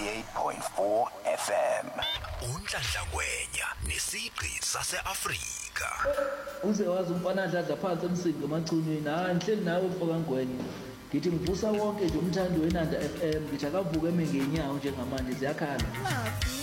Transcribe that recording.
88.4 FM. Unhlanhla Ngwenya nesigqi sase-Afrika. Uze wazi umfana adladla phansi emsingo emacunyweni. Hayi ngihleli nawe mfoka Ngwenya. Ngithi ngivusa wonke nje umthandi weNanda FM. Ngithi akavuke emengenyawo njengamanje ziyakhala.